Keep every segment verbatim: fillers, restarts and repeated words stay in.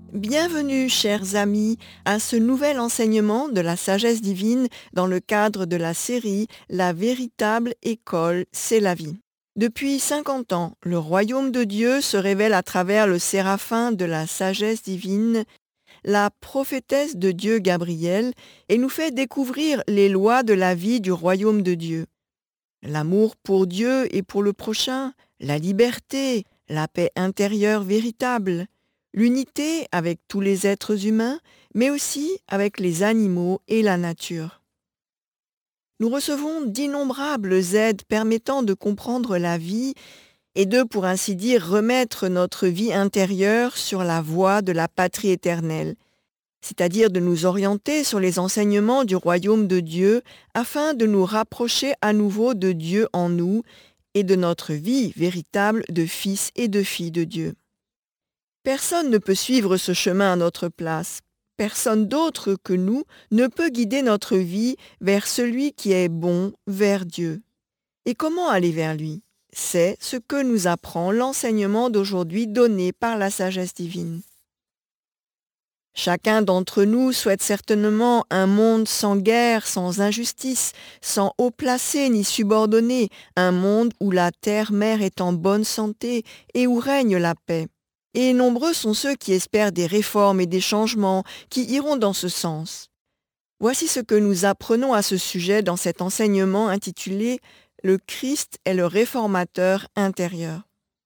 Bienvenue, chers amis, à ce nouvel enseignement de la sagesse divine dans le cadre de la série La véritable école, c'est la vie. Depuis cinquante ans, le royaume de Dieu se révèle à travers le séraphin de la sagesse divine, la prophétesse de Dieu Gabriel, et nous fait découvrir les lois de la vie du royaume de Dieu. L'amour pour Dieu et pour le prochain, la liberté, la paix intérieure véritable, l'unité avec tous les êtres humains, mais aussi avec les animaux et la nature. Nous recevons d'innombrables aides permettant de comprendre la vie et de, pour ainsi dire, remettre notre vie intérieure sur la voie de la patrie éternelle, c'est-à-dire de nous orienter sur les enseignements du royaume de Dieu afin de nous rapprocher à nouveau de Dieu en nous et de notre vie véritable de fils et de filles de Dieu. Personne ne peut suivre ce chemin à notre place. Personne d'autre que nous ne peut guider notre vie vers celui qui est bon, vers Dieu. Et comment aller vers lui? C'est ce que nous apprend l'enseignement d'aujourd'hui donné par la sagesse divine. Chacun d'entre nous souhaite certainement un monde sans guerre, sans injustice, sans haut placé ni subordonné, un monde où la terre-mère est en bonne santé et où règne la paix. Et nombreux sont ceux qui espèrent des réformes et des changements qui iront dans ce sens. Voici ce que nous apprenons à ce sujet dans cet enseignement intitulé « Le Christ est le réformateur intérieur ».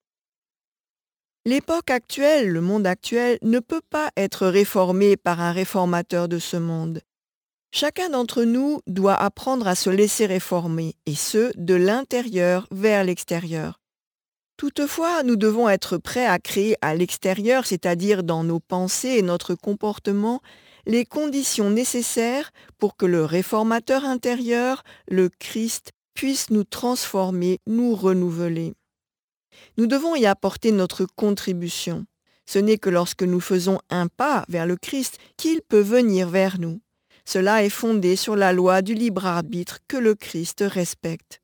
L'époque actuelle, le monde actuel, ne peut pas être réformé par un réformateur de ce monde. Chacun d'entre nous doit apprendre à se laisser réformer, et ce, de l'intérieur vers l'extérieur. Toutefois, nous devons être prêts à créer à l'extérieur, c'est-à-dire dans nos pensées et notre comportement, les conditions nécessaires pour que le réformateur intérieur, le Christ, puisse nous transformer, nous renouveler. Nous devons y apporter notre contribution. Ce n'est que lorsque nous faisons un pas vers le Christ qu'il peut venir vers nous. Cela est fondé sur la loi du libre arbitre que le Christ respecte.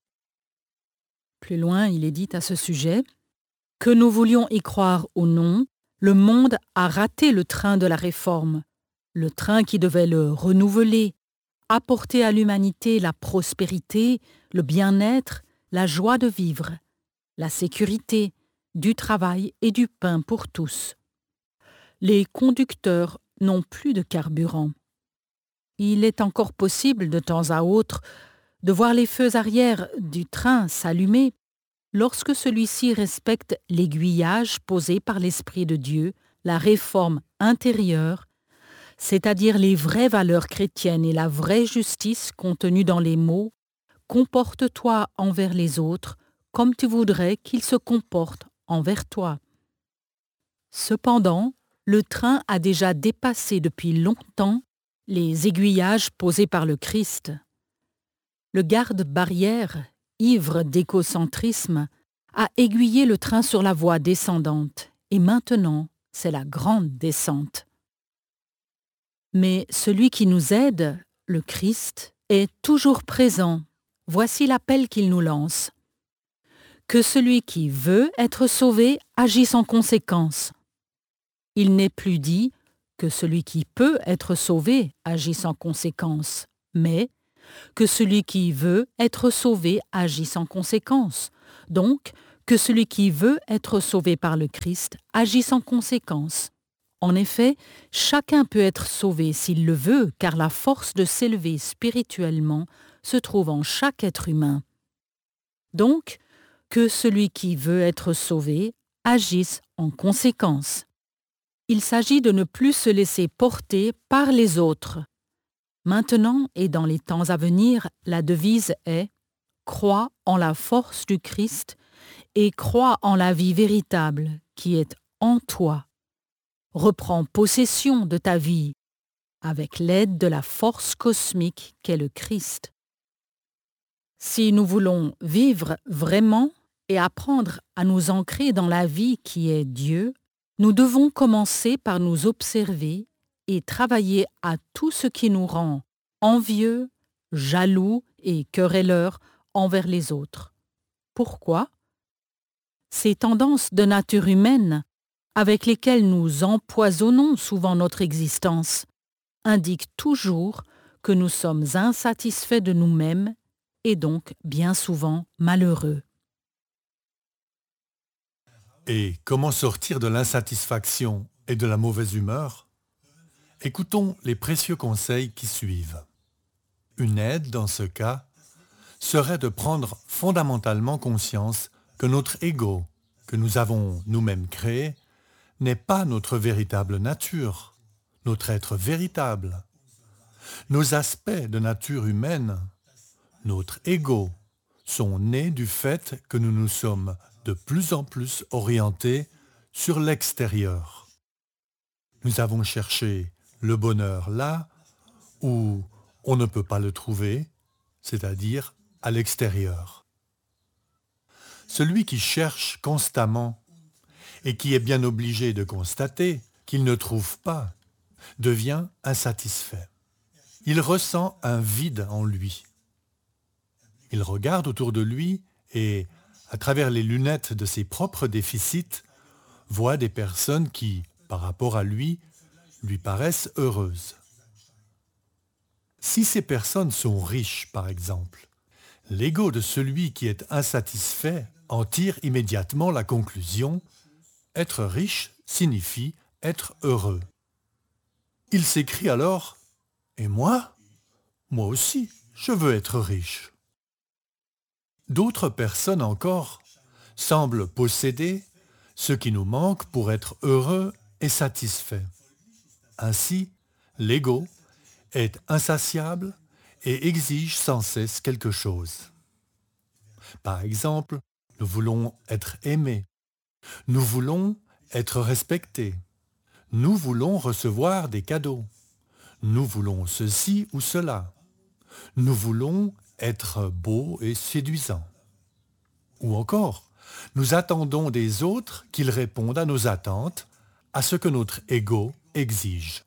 Plus loin, il est dit à ce sujet « Que nous voulions y croire ou non, le monde a raté le train de la réforme, le train qui devait le renouveler, apporter à l'humanité la prospérité, le bien-être, la joie de vivre, la sécurité, du travail et du pain pour tous. Les conducteurs n'ont plus de carburant. Il est encore possible de temps à autre de voir les feux arrière du train s'allumer lorsque celui-ci respecte l'aiguillage posé par l'Esprit de Dieu, la réforme intérieure, c'est-à-dire les vraies valeurs chrétiennes et la vraie justice contenue dans les mots « Comporte-toi envers les autres comme tu voudrais qu'ils se comportent envers toi ». Cependant, le train a déjà dépassé depuis longtemps les aiguillages posés par le Christ. Le garde-barrière, ivre d'écocentrisme, a aiguillé le train sur la voie descendante, et maintenant, c'est la grande descente. Mais celui qui nous aide, le Christ, est toujours présent. Voici l'appel qu'il nous lance. Que celui qui veut être sauvé agisse en conséquence. Il n'est plus dit que celui qui peut être sauvé agisse en conséquence, mais que celui qui veut être sauvé agisse en conséquence. Donc, que celui qui veut être sauvé par le Christ agisse en conséquence. En effet, chacun peut être sauvé s'il le veut, car la force de s'élever spirituellement se trouve en chaque être humain. Donc, que celui qui veut être sauvé agisse en conséquence. Il s'agit de ne plus se laisser porter par les autres. Maintenant et dans les temps à venir, la devise est « Crois en la force du Christ et crois en la vie véritable qui est en toi. Reprends possession de ta vie avec l'aide de la force cosmique qu'est le Christ. » Si nous voulons vivre vraiment et apprendre à nous ancrer dans la vie qui est Dieu, nous devons commencer par nous observer et travailler à tout ce qui nous rend envieux, jaloux et querelleurs envers les autres. Pourquoi? Ces tendances de nature humaine avec lesquels nous empoisonnons souvent notre existence, indiquent toujours que nous sommes insatisfaits de nous-mêmes et donc bien souvent malheureux. Et comment sortir de l'insatisfaction et de la mauvaise humeur? Écoutons les précieux conseils qui suivent. Une aide, dans ce cas, serait de prendre fondamentalement conscience que notre ego, que nous avons nous-mêmes créé, n'est pas notre véritable nature, notre être véritable. Nos aspects de nature humaine, notre ego, sont nés du fait que nous nous sommes de plus en plus orientés sur l'extérieur. Nous avons cherché le bonheur là où on ne peut pas le trouver, c'est-à-dire à l'extérieur. Celui qui cherche constamment et qui est bien obligé de constater qu'il ne trouve pas, devient insatisfait. Il ressent un vide en lui. Il regarde autour de lui et, à travers les lunettes de ses propres déficits, voit des personnes qui, par rapport à lui, lui paraissent heureuses. Si ces personnes sont riches, par exemple, l'ego de celui qui est insatisfait en tire immédiatement la conclusion: être riche signifie être heureux. Il s'écrie alors: et moi? Moi aussi, je veux être riche. D'autres personnes encore semblent posséder ce qui nous manque pour être heureux et satisfait. Ainsi, l'ego est insatiable et exige sans cesse quelque chose. Par exemple, nous voulons être aimés, nous voulons être respectés, nous voulons recevoir des cadeaux, nous voulons ceci ou cela, nous voulons être beaux et séduisants. Ou encore, nous attendons des autres qu'ils répondent à nos attentes, à ce que notre ego exige.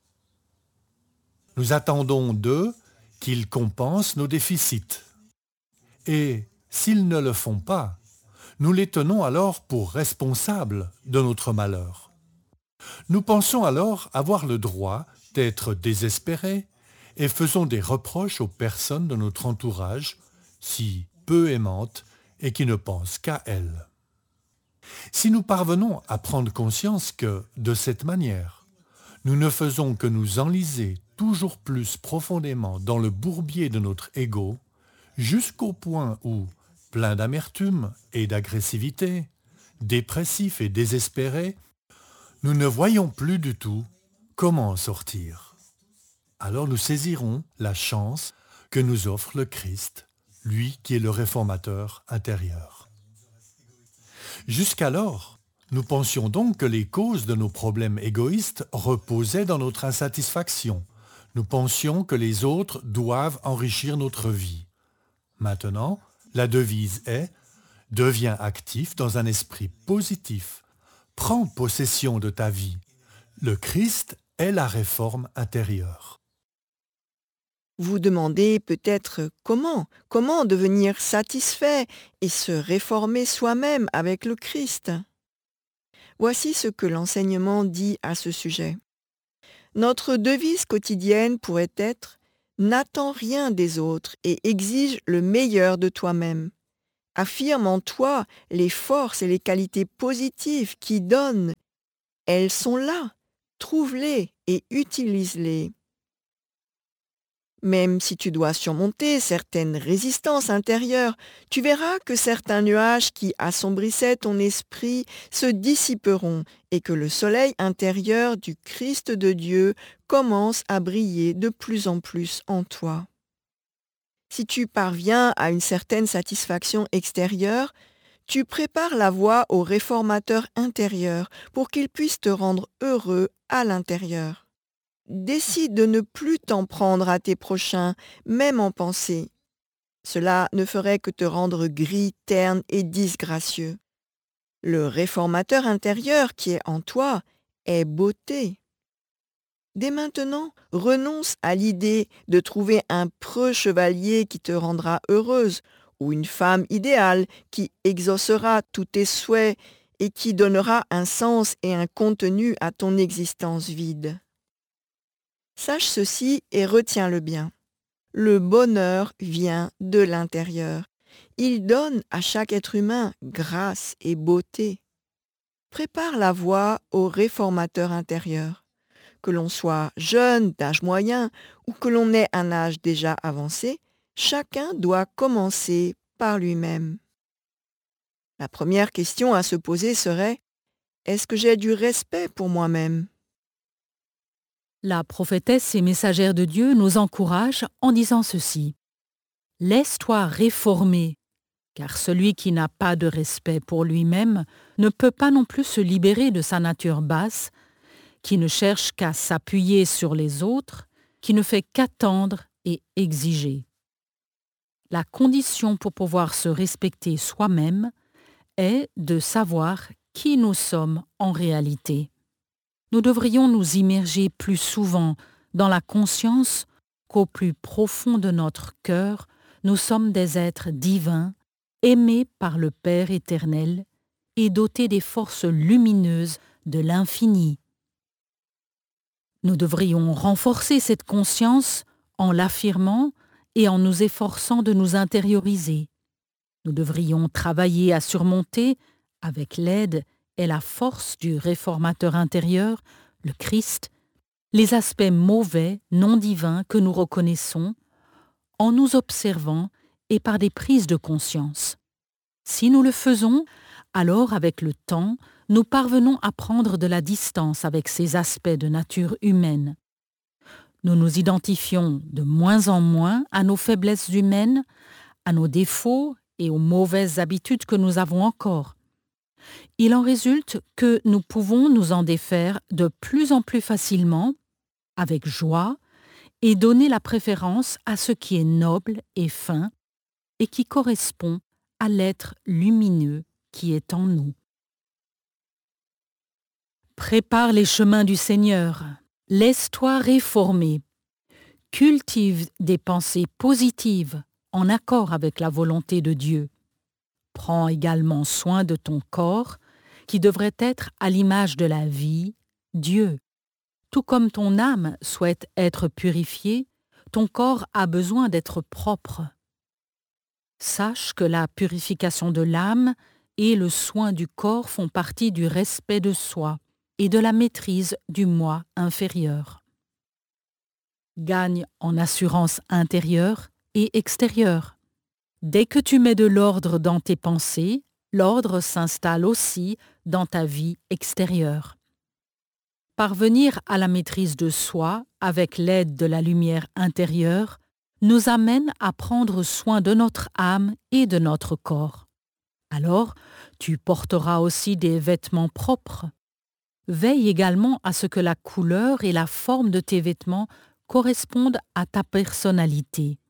Nous attendons d'eux qu'ils compensent nos déficits. Et s'ils ne le font pas, nous les tenons alors pour responsables de notre malheur. Nous pensons alors avoir le droit d'être désespérés et faisons des reproches aux personnes de notre entourage, si peu aimantes et qui ne pensent qu'à elles. Si nous parvenons à prendre conscience que, de cette manière, nous ne faisons que nous enliser toujours plus profondément dans le bourbier de notre ego, jusqu'au point où, plein d'amertume et d'agressivité, dépressifs et désespérés, nous ne voyons plus du tout comment en sortir. Alors nous saisirons la chance que nous offre le Christ, lui qui est le réformateur intérieur. Jusqu'alors, nous pensions donc que les causes de nos problèmes égoïstes reposaient dans notre insatisfaction. Nous pensions que les autres doivent enrichir notre vie. Maintenant, la devise est « Deviens actif dans un esprit positif. Prends possession de ta vie. Le Christ est la réforme intérieure. » Vous demandez peut-être comment, comment devenir satisfait et se réformer soi-même avec le Christ. Voici ce que l'enseignement dit à ce sujet. Notre devise quotidienne pourrait être « N'attends rien des autres et exige le meilleur de toi-même. Affirme en toi les forces et les qualités positives qui donnent. Elles sont là. Trouve-les et utilise-les. » Même si tu dois surmonter certaines résistances intérieures, tu verras que certains nuages qui assombrissaient ton esprit se dissiperont et que le soleil intérieur du Christ de Dieu commence à briller de plus en plus en toi. Si tu parviens à une certaine satisfaction extérieure, tu prépares la voie au réformateur intérieur pour qu'il puisse te rendre heureux à l'intérieur. Décide de ne plus t'en prendre à tes prochains, même en pensée. Cela ne ferait que te rendre gris, terne et disgracieux. Le réformateur intérieur qui est en toi est beauté. Dès maintenant, renonce à l'idée de trouver un preux chevalier qui te rendra heureuse ou une femme idéale qui exaucera tous tes souhaits et qui donnera un sens et un contenu à ton existence vide. Sache ceci et retiens-le bien. Le bonheur vient de l'intérieur. Il donne à chaque être humain grâce et beauté. Prépare la voie au réformateur intérieur. Que l'on soit jeune, d'âge moyen, ou que l'on ait un âge déjà avancé, chacun doit commencer par lui-même. La première question à se poser serait: est-ce que j'ai du respect pour moi-même? La prophétesse et messagère de Dieu nous encourage en disant ceci. Laisse-toi réformer, car celui qui n'a pas de respect pour lui-même ne peut pas non plus se libérer de sa nature basse, qui ne cherche qu'à s'appuyer sur les autres, qui ne fait qu'attendre et exiger. La condition pour pouvoir se respecter soi-même est de savoir qui nous sommes en réalité. Nous devrions nous immerger plus souvent dans la conscience qu'au plus profond de notre cœur, nous sommes des êtres divins, aimés par le Père éternel et dotés des forces lumineuses de l'infini. Nous devrions renforcer cette conscience en l'affirmant et en nous efforçant de nous intérioriser. Nous devrions travailler à surmonter, avec l'aide et la force du réformateur intérieur, le Christ, les aspects mauvais, non divins que nous reconnaissons, en nous observant et par des prises de conscience. Si nous le faisons, alors avec le temps, nous parvenons à prendre de la distance avec ces aspects de nature humaine. Nous nous identifions de moins en moins à nos faiblesses humaines, à nos défauts et aux mauvaises habitudes que nous avons encore. Il en résulte que nous pouvons nous en défaire de plus en plus facilement, avec joie, et donner la préférence à ce qui est noble et fin et qui correspond à l'être lumineux qui est en nous. Prépare les chemins du Seigneur, laisse-toi réformer, cultive des pensées positives en accord avec la volonté de Dieu. Prends également soin de ton corps, qui devrait être à l'image de la vie, Dieu. Tout comme ton âme souhaite être purifiée, ton corps a besoin d'être propre. Sache que la purification de l'âme et le soin du corps font partie du respect de soi et de la maîtrise du moi inférieur. Gagne en assurance intérieure et extérieure. Dès que tu mets de l'ordre dans tes pensées, l'ordre s'installe aussi dans ta vie extérieure. Parvenir à la maîtrise de soi avec l'aide de la lumière intérieure nous amène à prendre soin de notre âme et de notre corps. Alors, tu porteras aussi des vêtements propres. Veille également à ce que la couleur et la forme de tes vêtements correspondent à ta personnalité.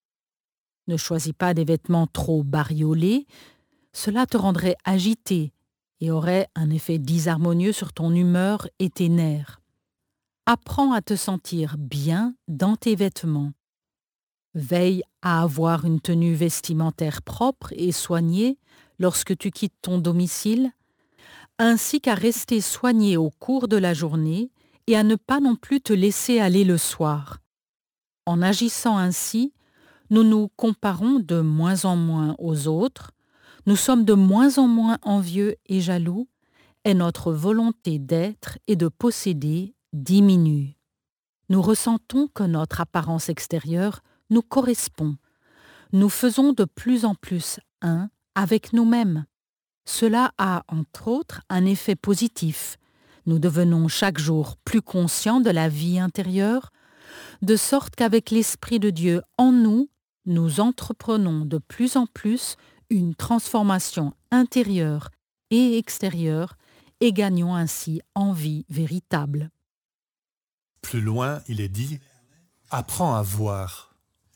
Ne choisis pas des vêtements trop bariolés, cela te rendrait agité et aurait un effet disharmonieux sur ton humeur et tes nerfs. Apprends à te sentir bien dans tes vêtements. Veille à avoir une tenue vestimentaire propre et soignée lorsque tu quittes ton domicile, ainsi qu'à rester soigné au cours de la journée et à ne pas non plus te laisser aller le soir. En agissant ainsi, nous nous comparons de moins en moins aux autres, nous sommes de moins en moins envieux et jaloux, et notre volonté d'être et de posséder diminue. Nous ressentons que notre apparence extérieure nous correspond. Nous faisons de plus en plus un avec nous-mêmes. Cela a, entre autres, un effet positif. Nous devenons chaque jour plus conscients de la vie intérieure, de sorte qu'avec l'Esprit de Dieu en nous, nous entreprenons de plus en plus une transformation intérieure et extérieure et gagnons ainsi en vie véritable. Plus loin, il est dit « Apprends à voir ».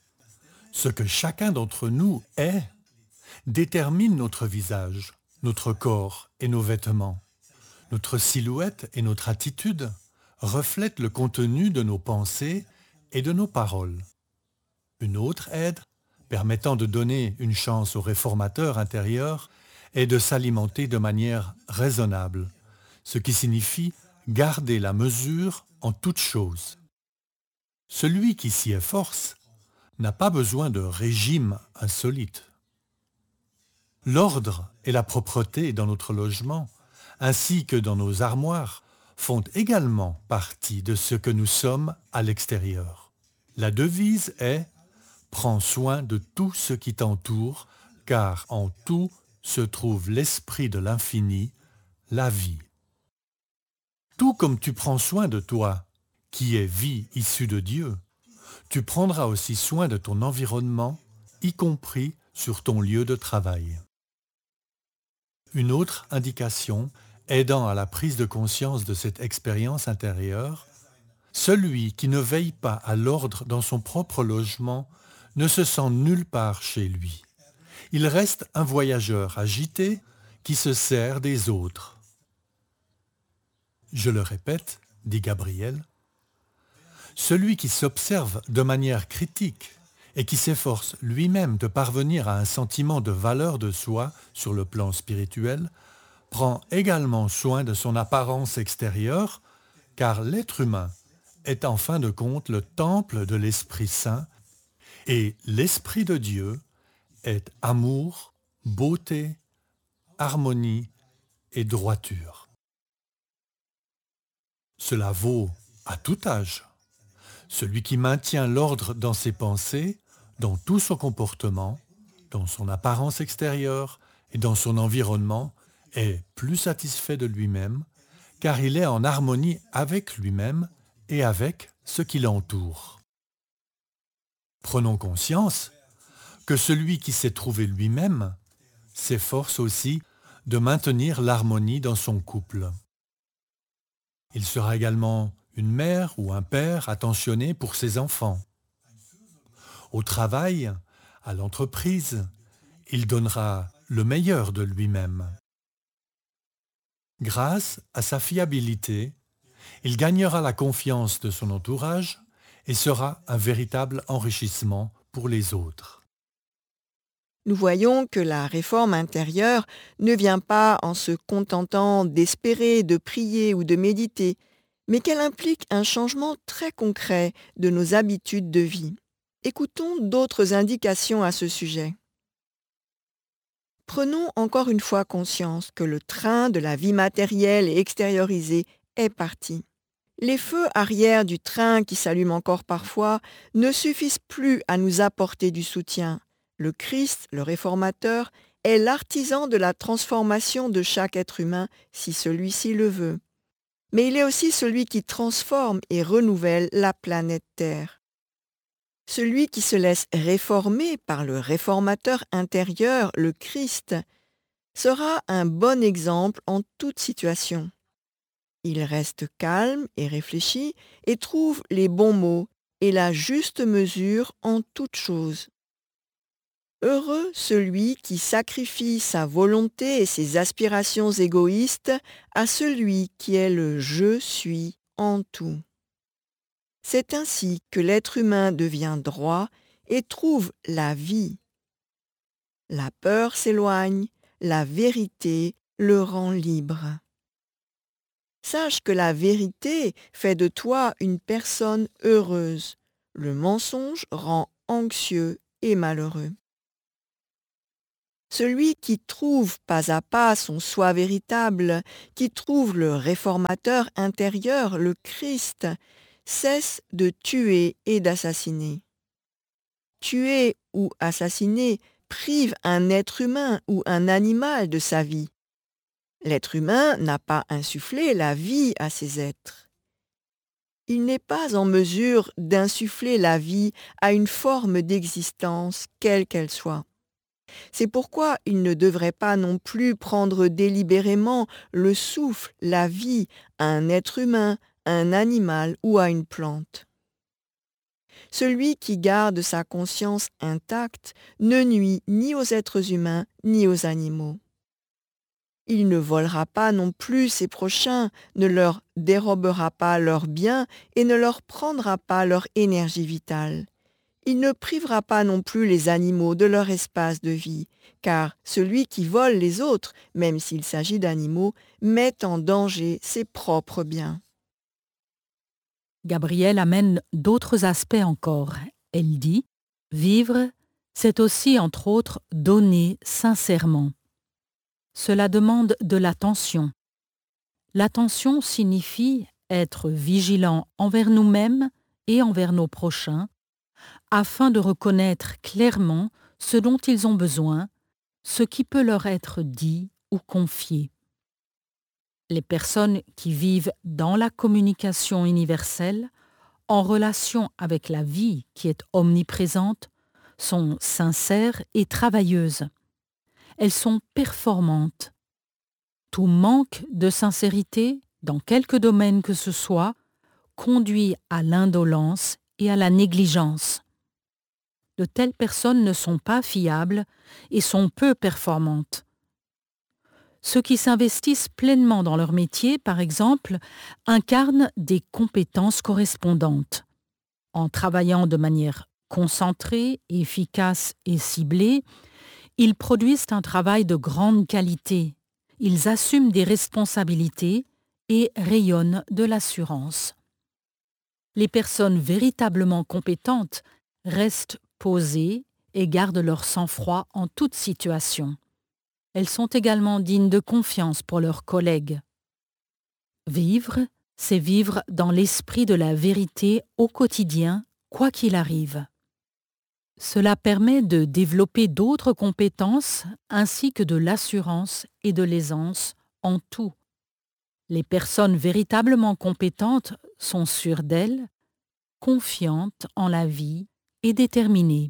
Ce que chacun d'entre nous est détermine notre visage, notre corps et nos vêtements. Notre silhouette et notre attitude reflètent le contenu de nos pensées et de nos paroles. Une autre aide, permettant de donner une chance au réformateur intérieur, est de s'alimenter de manière raisonnable, ce qui signifie garder la mesure en toute chose. Celui qui s'y efforce n'a pas besoin de régime insolite. L'ordre et la propreté dans notre logement, ainsi que dans nos armoires, font également partie de ce que nous sommes à l'extérieur. La devise est « Prends soin de tout ce qui t'entoure, car en tout se trouve l'esprit de l'infini, la vie. » Tout comme tu prends soin de toi, qui est vie issue de Dieu, tu prendras aussi soin de ton environnement, y compris sur ton lieu de travail. Une autre indication aidant à la prise de conscience de cette expérience intérieure, celui qui ne veille pas à l'ordre dans son propre logement ne se sent nulle part chez lui. Il reste un voyageur agité qui se sert des autres. Je le répète, dit Gabriel, celui qui s'observe de manière critique et qui s'efforce lui-même de parvenir à un sentiment de valeur de soi sur le plan spirituel, prend également soin de son apparence extérieure, car l'être humain est en fin de compte le temple de l'Esprit Saint, et l'Esprit de Dieu est amour, beauté, harmonie et droiture. Cela vaut à tout âge. Celui qui maintient l'ordre dans ses pensées, dans tout son comportement, dans son apparence extérieure et dans son environnement, est plus satisfait de lui-même, car il est en harmonie avec lui-même et avec ce qui l'entoure. Prenons conscience que celui qui s'est trouvé lui-même s'efforce aussi de maintenir l'harmonie dans son couple. Il sera également une mère ou un père attentionné pour ses enfants. Au travail, à l'entreprise, il donnera le meilleur de lui-même. Grâce à sa fiabilité, il gagnera la confiance de son entourage et sera un véritable enrichissement pour les autres. Nous voyons que la réforme intérieure ne vient pas en se contentant d'espérer, de prier ou de méditer, mais qu'elle implique un changement très concret de nos habitudes de vie. Écoutons d'autres indications à ce sujet. Prenons encore une fois conscience que le train de la vie matérielle et extériorisée est parti. Les feux arrière du train qui s'allument encore parfois ne suffisent plus à nous apporter du soutien. Le Christ, le réformateur, est l'artisan de la transformation de chaque être humain si celui-ci le veut. Mais il est aussi celui qui transforme et renouvelle la planète Terre. Celui qui se laisse réformer par le réformateur intérieur, le Christ, sera un bon exemple en toute situation. Il reste calme et réfléchi et trouve les bons mots et la juste mesure en toute chose. Heureux celui qui sacrifie sa volonté et ses aspirations égoïstes à celui qui est le « je suis » en tout. C'est ainsi que l'être humain devient droit et trouve la vie. La peur s'éloigne, la vérité le rend libre. Sache que la vérité fait de toi une personne heureuse. Le mensonge rend anxieux et malheureux. Celui qui trouve pas à pas son soi véritable, qui trouve le réformateur intérieur, le Christ, cesse de tuer et d'assassiner. Tuer ou assassiner prive un être humain ou un animal de sa vie. L'être humain n'a pas insufflé la vie à ses êtres. Il n'est pas en mesure d'insuffler la vie à une forme d'existence, quelle qu'elle soit. C'est pourquoi il ne devrait pas non plus prendre délibérément le souffle, la vie, à un être humain, à un animal ou à une plante. Celui qui garde sa conscience intacte ne nuit ni aux êtres humains ni aux animaux. Il ne volera pas non plus ses prochains, ne leur dérobera pas leurs biens et ne leur prendra pas leur énergie vitale. Il ne privera pas non plus les animaux de leur espace de vie car celui qui vole les autres, même s'il s'agit d'animaux, met en danger ses propres biens. Gabrielle amène d'autres aspects encore. Elle dit « Vivre, c'est aussi, entre autres, donner sincèrement. Cela demande de l'attention. L'attention signifie être vigilant envers nous-mêmes et envers nos prochains, afin de reconnaître clairement ce dont ils ont besoin, ce qui peut leur être dit ou confié. Les personnes qui vivent dans la communication universelle, en relation avec la vie qui est omniprésente, sont sincères et travailleuses. Elles sont performantes. Tout manque de sincérité, dans quelque domaine que ce soit, conduit à l'indolence et à la négligence. De telles personnes ne sont pas fiables et sont peu performantes. Ceux qui s'investissent pleinement dans leur métier, par exemple, incarnent des compétences correspondantes. En travaillant de manière concentrée, efficace et ciblée, ils produisent un travail de grande qualité. Ils assument des responsabilités et rayonnent de l'assurance. Les personnes véritablement compétentes restent posées et gardent leur sang-froid en toute situation. Elles sont également dignes de confiance pour leurs collègues. Vivre, c'est vivre dans l'esprit de la vérité au quotidien, quoi qu'il arrive. Cela permet de développer d'autres compétences ainsi que de l'assurance et de l'aisance en tout. Les personnes véritablement compétentes sont sûres d'elles, confiantes en la vie et déterminées.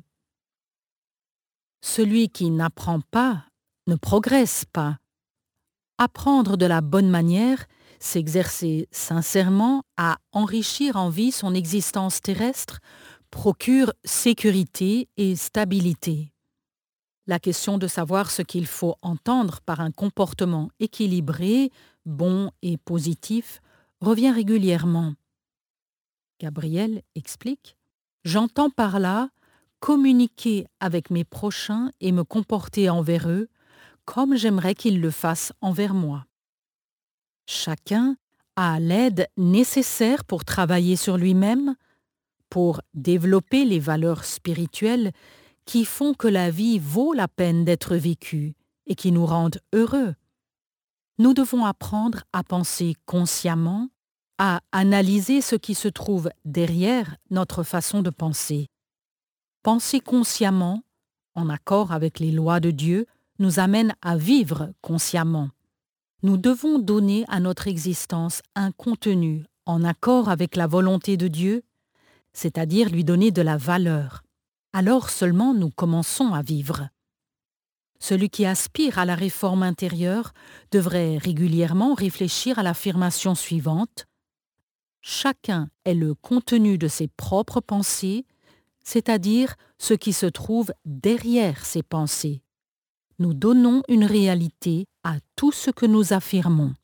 Celui qui n'apprend pas ne progresse pas. Apprendre de la bonne manière, s'exercer sincèrement à enrichir en vie son existence terrestre, procure sécurité et stabilité. La question de savoir ce qu'il faut entendre par un comportement équilibré, bon et positif, revient régulièrement. Gabrielle explique « J'entends par là communiquer avec mes prochains et me comporter envers eux comme j'aimerais qu'ils le fassent envers moi. Chacun a l'aide nécessaire pour travailler sur lui-même, pour développer les valeurs spirituelles qui font que la vie vaut la peine d'être vécue et qui nous rendent heureux. Nous devons apprendre à penser consciemment, à analyser ce qui se trouve derrière notre façon de penser. Penser consciemment, en accord avec les lois de Dieu, nous amène à vivre consciemment. Nous devons donner à notre existence un contenu en accord avec la volonté de Dieu, c'est-à-dire lui donner de la valeur. Alors seulement nous commençons à vivre. Celui qui aspire à la réforme intérieure devrait régulièrement réfléchir à l'affirmation suivante. Chacun est le contenu de ses propres pensées, c'est-à-dire ce qui se trouve derrière ses pensées. Nous donnons une réalité à tout ce que nous affirmons.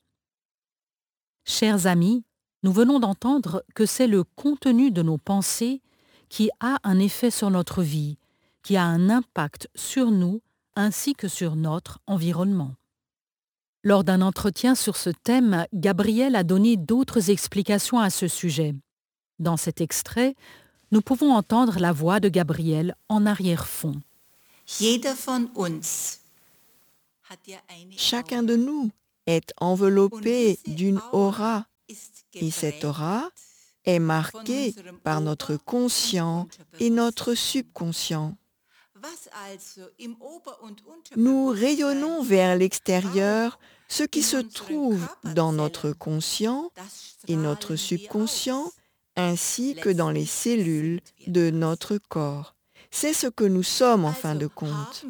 Chers amis, nous venons d'entendre que c'est le contenu de nos pensées qui a un effet sur notre vie, qui a un impact sur nous ainsi que sur notre environnement. Lors d'un entretien sur ce thème, Gabrielle a donné d'autres explications à ce sujet. Dans cet extrait, nous pouvons entendre la voix de Gabrielle en arrière-fond. Jeder von uns Chacun de nous est enveloppé d'une aura, et cette aura est marquée par notre conscient et notre subconscient. Nous rayonnons vers l'extérieur ce qui se trouve dans notre conscient et notre subconscient, ainsi que dans les cellules de notre corps. C'est ce que nous sommes en fin de compte.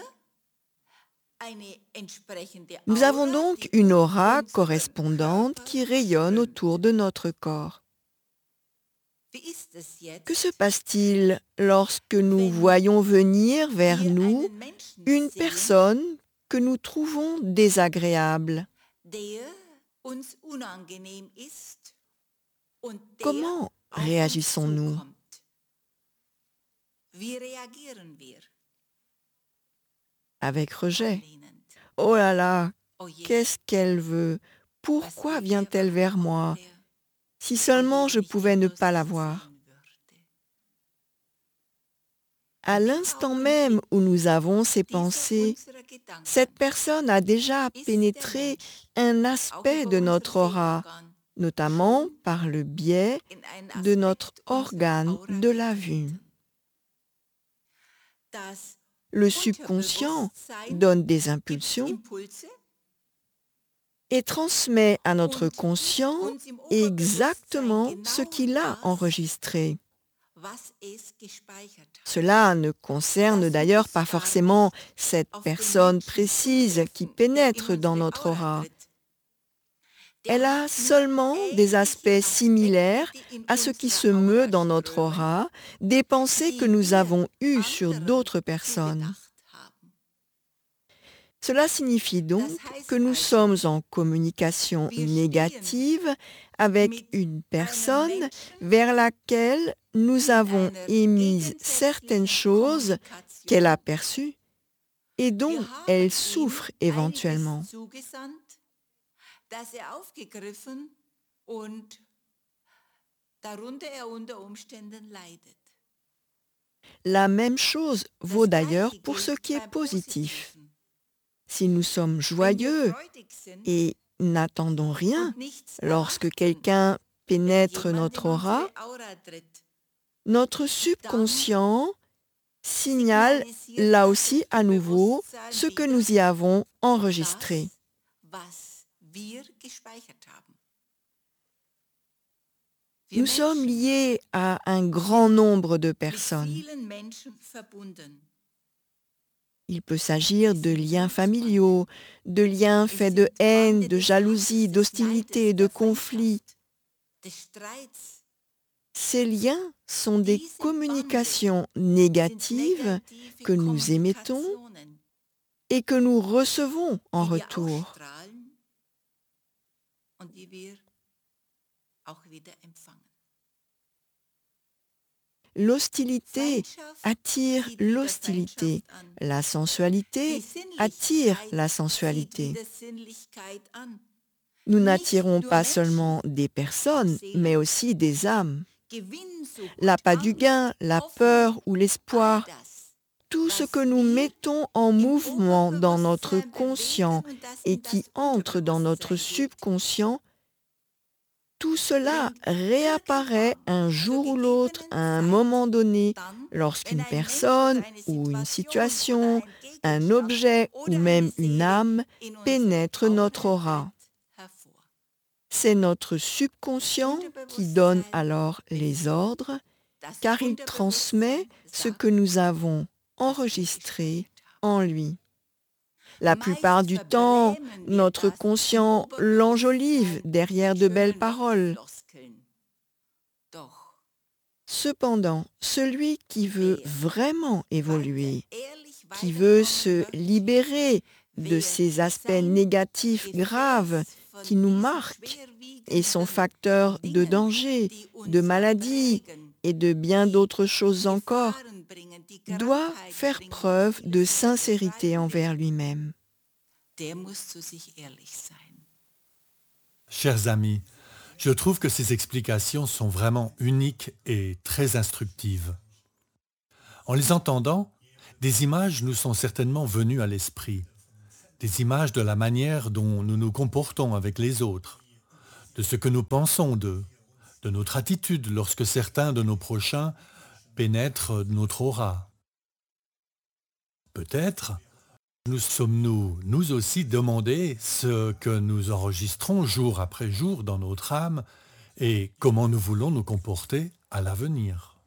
Nous avons donc une aura correspondante qui rayonne autour de notre corps. Que se passe-t-il lorsque nous voyons venir vers nous une personne que nous trouvons désagréable? Comment réagissons-nous? avec rejet. ablehnend. Oh là là, Oh je, qu'est-ce qu'elle veut? was Pourquoi will er vient-elle vers überhaupt moi? von der? Si Oh seulement je, je wie ich pouvais gern ne nur pas sie la voir. sehen würde. À Und im l'instant même Augenblick où nous avons ces dieser pensées, unserer Gedanken cette personne a déjà ist der pénétré Mensch un auch aspect über de unser notre aura, Sehorgan notamment schon par le biais in einen de notre Aspekt unserer organe Aura de la vue. getreten. Das Le subconscient Unterbewusstsein donne des gibt impulsions Impulse et transmet à notre und gibt conscient uns im exactement Oberbewusstsein ce genau qu'il a das, enregistré. was es gespeichert hat. Cela ne concerne Das d'ailleurs muss pas gar forcément nicht cette auf den personne Menschen précise qui zutreffen, der in pénètre dans unsere notre Aura aura. tritt. Elle Der a hat nur seulement des aspects ähnliche similaires Aspekte, die in à ce qui se unserer meut Aura dans notre strömen, aura, des pensées que die nous wir avons eues sur anderen d'autres personnes. zugedacht haben. Cela signifie donc Das heißt que nous also, sommes en communication wir stehen négative avec mit une einem personne Menschen vers laquelle nous in avons einer émis certaines gegensätzlichen choses qu'elle a Kommunikation. perçues et dont Wir haben elle ihm souffre einiges éventuellement. zugesandt, das er aufgegriffen und darunter er unter Umständen leidet. La même chose vaut Das d'ailleurs Gleiche pour ce gilt qui est beim positif. Positiven. Si nous sommes Wenn wir joyeux freudig sind et n'attendons rien und nichts lorsque erwarten, quelqu'un wenn pénètre jemand notre in aura, unsere Aura tritt, notre subconscient signale signalisiert là das aussi à nouveau Unterbewusstsein ce que wieder nous y avons enregistré. das, was wir gespeichert haben. Wir Nous sommes Menschen liés à un grand nombre de mit personnes. vielen Menschen verbunden. Il peut s'agir Wir de sind liens blutsverwandt. familiaux, de liens Wir faits de sind haine, Bande de des jalousie, Hasses, des d'hostilité, Neides, de der conflit. Feindschaft, des Streits. Ces liens sont des Diese Bande communications sind négatives negative que nous émettons Kommunikationen, et que nous recevons en die wir retour. ausstrahlen und die wir auch wieder empfangen. L'hostilité Feindschaft attire zieht wieder l'hostilité. Feindschaft an. La sensualité Die attire Sinnlichkeit la zieht sensualité. wieder Sinnlichkeit an. Nous Nicht n'attirons nur pas Menschen, seulement des personnes, Seelen. mais aussi des âmes. Gewinnsucht, L'appât du Angst, gain, la Hoffnung, peur ou all l'espoir, das, tout ce was que nous wir mettons en im mouvement dans notre Oberbewusstsein conscient bewegen und das et in qui das entre dans notre Unterbewusstsein geht, subconscient, tout cela bringt réapparaît un irgendwann zur jour ou l'autre, à un gegebenen moment Zeit donné, dann, wenn lorsqu'une ein Mensch personne oder eine ou une Situation oder situation, ein un Gegenstand objet ou oder même eine une Seele âme in unsere pénètre notre Aura aura. tritt hervor. C'est notre subconscient qui donne Unterbewusstsein alors les befehligt. ordres, Das car il transmet Unterbewusstsein ce sagt, que nous avons was wir enregistré gespeichert haben. en lui. La plupart Meist du temps, verbrämen wir notre das im conscient l'enjolive Oberbewusstsein derrière mit de belles schönen paroles. Lockfloskeln. Doch Cependant, celui qui veut wer vraiment weiter évoluer, ehrlich qui veut weiterkommen se möchte, libérer de wer ces aspects sein négatifs graves Gefäß von qui nous diesen marquent et sont schwerwiegenden facteurs de Dingen, danger, die de uns maladies prägen, et de bien die d'autres choses encore, Gefahren bringen, die doit Krankheiten faire bringen, preuve die de vieles andere sincérité Beschreibungen, envers lui-même. der muss zu sich ehrlich sein. Chers amis, je trouve que ces explications sont vraiment uniques et très instructives. En les entendant, des images nous sont certainement venues à l'esprit. Des images de la manière dont nous nous comportons avec les autres, de ce que nous pensons d'eux, de notre attitude lorsque certains de nos prochains pénètrent notre aura. Peut-être nous sommes-nous, nous aussi, demandé ce que nous enregistrons jour après jour dans notre âme et comment nous voulons nous comporter à l'avenir.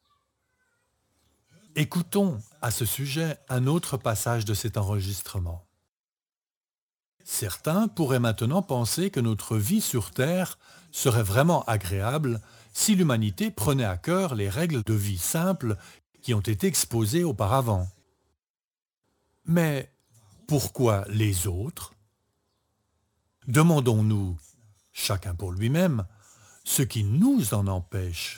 Écoutons à ce sujet un autre passage de cet enregistrement. Certains pourraient maintenant penser que notre vie sur Terre serait vraiment agréable si l'humanité prenait à cœur les règles de vie simples qui ont été exposées auparavant. Mais pourquoi les autres? Demandons-nous, chacun pour lui-même, ce qui nous en empêche.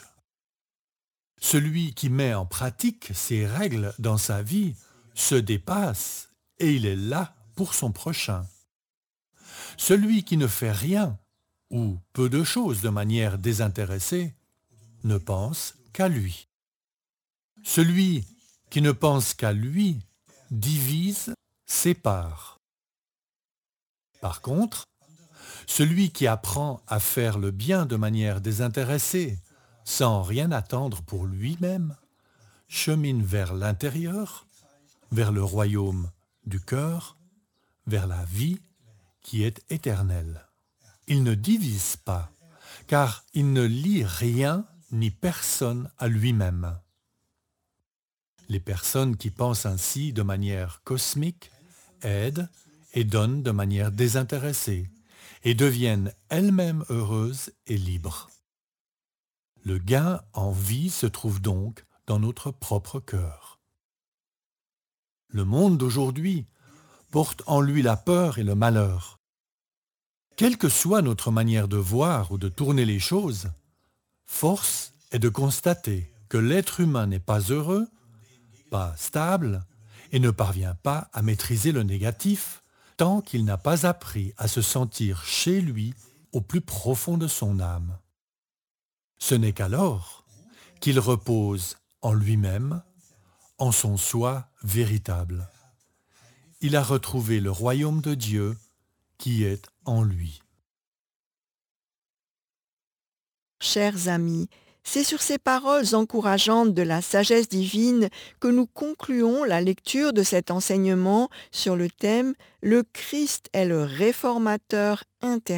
Celui qui met en pratique ces règles dans sa vie se dépasse et il est là pour son prochain. Celui qui ne fait rien ou peu de choses de manière désintéressée ne pense qu'à lui. Celui qui ne pense qu'à lui divise, sépare. Par contre, celui qui apprend à faire le bien de manière désintéressée, sans rien attendre pour lui-même, chemine vers l'intérieur, vers le royaume du cœur, vers la vie qui est éternelle. Il ne divise pas, car il ne lie rien ni personne à lui-même. Les personnes qui pensent ainsi de manière cosmique aident et donnent de manière désintéressée et deviennent elles-mêmes heureuses et libres. Le gain en vie se trouve donc dans notre propre cœur. Le monde d'aujourd'hui porte en lui la peur et le malheur. Quelle que soit notre manière de voir ou de tourner les choses, force est de constater que l'être humain n'est pas heureux, pas stable, et ne parvient pas à maîtriser le négatif tant qu'il n'a pas appris à se sentir chez lui au plus profond de son âme. Ce n'est qu'alors qu'il repose en lui-même, en son soi véritable. Il a retrouvé le royaume de Dieu qui est en lui. Chers amis, c'est sur ces paroles encourageantes de la sagesse divine que nous concluons la lecture de cet enseignement sur le thème « Le Christ est le réformateur intérieur ».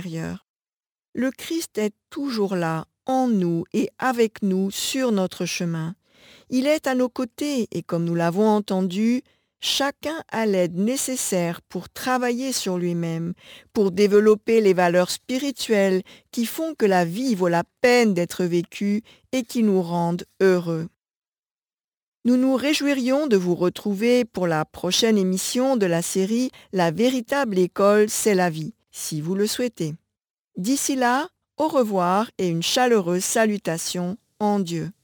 Le Christ est toujours là, en nous et avec nous sur notre chemin. Il est à nos côtés et comme nous l'avons entendu, chacun a l'aide nécessaire pour travailler sur lui-même, pour développer les valeurs spirituelles qui font que la vie vaut la peine d'être vécue et qui nous rendent heureux. Nous nous réjouirions de vous retrouver pour la prochaine émission de la série « La véritable école, c'est la vie », si vous le souhaitez. D'ici là, au revoir et une chaleureuse salutation en Dieu.